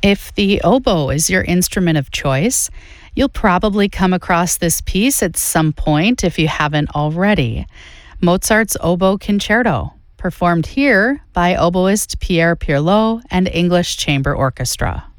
If the oboe is your instrument of choice, you'll probably come across this piece at some point if you haven't already. Mozart's Oboe Concerto, performed here by oboist Pierre Pirlot and English Chamber Orchestra.